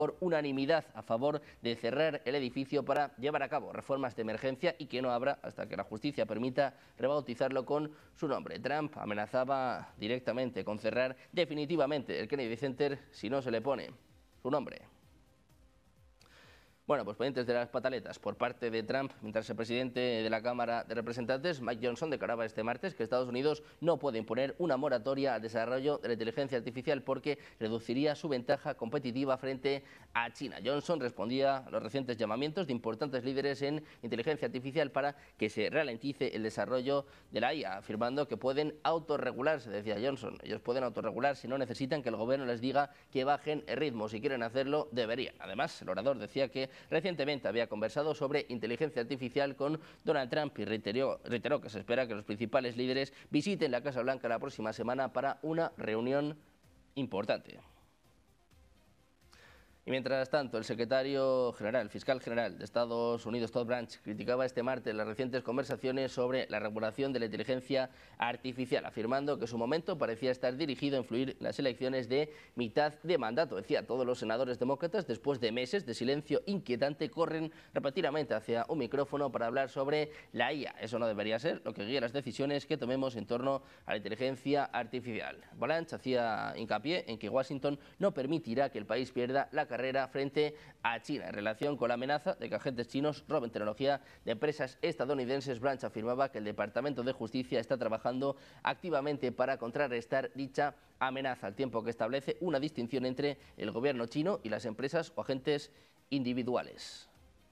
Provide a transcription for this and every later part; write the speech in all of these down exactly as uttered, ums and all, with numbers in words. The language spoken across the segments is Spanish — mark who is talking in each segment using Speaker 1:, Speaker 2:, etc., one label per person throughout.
Speaker 1: por unanimidad a favor de cerrar el edificio para llevar a cabo reformas de emergencia y que no abra hasta que la justicia permita rebautizarlo con su nombre. Trump amenazaba directamente con cerrar definitivamente el Kennedy Center si no se le pone su nombre. Bueno, pues pendientes de las pataletas por parte de Trump, mientras el presidente de la Cámara de Representantes, Mike Johnson, declaraba este martes que Estados Unidos no puede imponer una moratoria al desarrollo de la inteligencia artificial porque reduciría su ventaja competitiva frente a China. Johnson respondía a los recientes llamamientos de importantes líderes en inteligencia artificial para que se ralentice el desarrollo de la I A, afirmando que pueden autorregularse, decía Johnson. Ellos pueden autorregular si no necesitan que el gobierno les diga que bajen el ritmo. Si quieren hacerlo, deberían. Además, el orador decía que recientemente había conversado sobre inteligencia artificial con Donald Trump y reiteró, reiteró que se espera que los principales líderes visiten la Casa Blanca la próxima semana para una reunión importante. Y mientras tanto, el secretario general, fiscal general de Estados Unidos, Todd Branch, criticaba este martes las recientes conversaciones sobre la regulación de la inteligencia artificial, afirmando que su momento parecía estar dirigido a influir en las elecciones de mitad de mandato. Decía, todos los senadores demócratas, después de meses de silencio inquietante, corren repetidamente hacia un micrófono para hablar sobre la I A. Eso no debería ser lo que guía las decisiones que tomemos en torno a la inteligencia artificial. Branch hacía hincapié en que Washington no permitirá que el país pierda la carrera frente a China. En relación con la amenaza de que agentes chinos roben tecnología de empresas estadounidenses, Branch afirmaba que el Departamento de Justicia está trabajando activamente para contrarrestar dicha amenaza, al tiempo que establece una distinción entre el gobierno chino y las empresas o agentes individuales.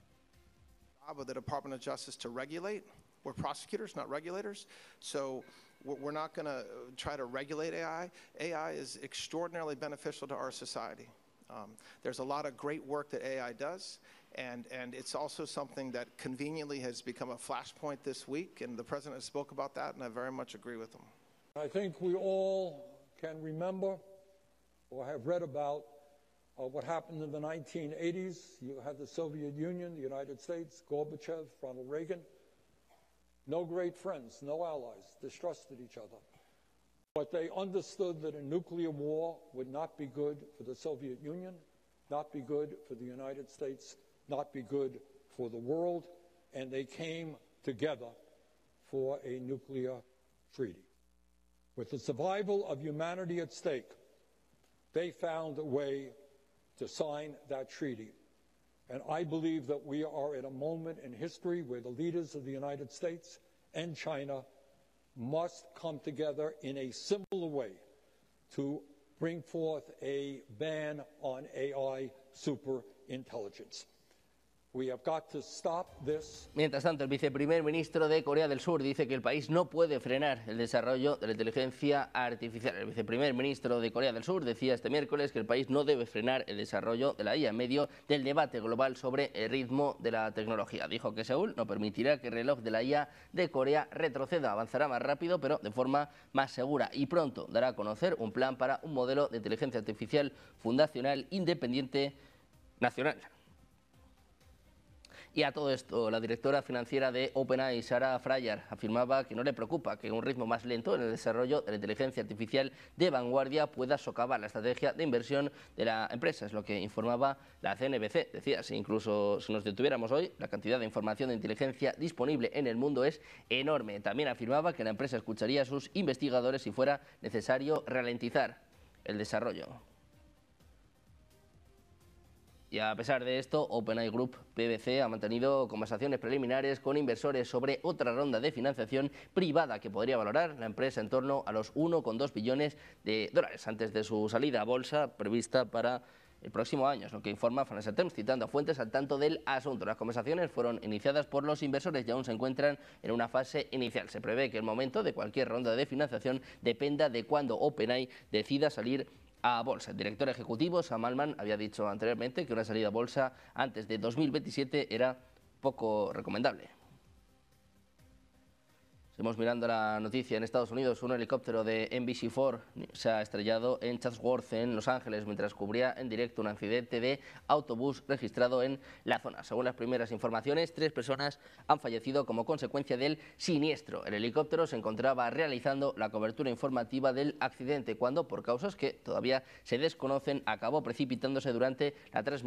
Speaker 2: Of the Department of Justice to regulate. We're prosecutors, not regulators. So we're not going to try to regulate A I. A I is extraordinarily beneficial to our society. Um, there's a lot of great work that A I does, and, and it's also something that conveniently has become a flashpoint this week, and the President spoke about that, and I very much agree with him.
Speaker 3: I think we all can remember or have read about uh, what happened in the nineteen eighties. You had the Soviet Union, the United States, Gorbachev, Ronald Reagan. No great friends, no allies, distrusted each other. But they understood that a nuclear war would not be good for the Soviet Union, not be good for the United States, not be good for the world, and they came together for a nuclear treaty. With the survival of humanity at stake, they found a way to sign that treaty. And I believe that we are at a moment in history where the leaders of the United States and China must come together in a similar way to bring forth a ban on A I superintelligence. We have got to stop this.
Speaker 1: Mientras tanto, el viceprimer ministro de Corea del Sur dice que el país no puede frenar el desarrollo de la inteligencia artificial. El viceprimer ministro de Corea del Sur decía este miércoles que el país no debe frenar el desarrollo de la I A en medio del debate global sobre el ritmo de la tecnología. Dijo que Seúl no permitirá que el reloj de la I A de Corea retroceda, avanzará más rápido pero de forma más segura y pronto dará a conocer un plan para un modelo de inteligencia artificial fundacional independiente nacional. Y a todo esto, la directora financiera de OpenAI, Sarah Fraser, afirmaba que no le preocupa que un ritmo más lento en el desarrollo de la inteligencia artificial de vanguardia pueda socavar la estrategia de inversión de la empresa. Es lo que informaba la C N B C. Decía, si incluso si nos detuviéramos hoy, la cantidad de información de inteligencia disponible en el mundo es enorme. También afirmaba que la empresa escucharía a sus investigadores si fuera necesario ralentizar el desarrollo. Y a pesar de esto, OpenAI Group P B C ha mantenido conversaciones preliminares con inversores sobre otra ronda de financiación privada que podría valorar la empresa en torno a los uno coma dos billones de dólares antes de su salida a bolsa prevista para el próximo año, es lo que informa Financial Times, citando a fuentes al tanto del asunto. Las conversaciones fueron iniciadas por los inversores y aún se encuentran en una fase inicial. Se prevé que el momento de cualquier ronda de financiación dependa de cuándo OpenAI decida salir a bolsa. El director ejecutivo, Sam Altman, había dicho anteriormente que una salida a bolsa antes de dos mil veintisiete era poco recomendable. Seguimos mirando la noticia en Estados Unidos. Un helicóptero de N B C cuatro se ha estrellado en Chatsworth, en Los Ángeles, mientras cubría en directo un accidente de autobús registrado en la zona. Según las primeras informaciones, tres personas han fallecido como consecuencia del siniestro. El helicóptero se encontraba realizando la cobertura informativa del accidente cuando, por causas que todavía se desconocen, acabó precipitándose durante la transmisión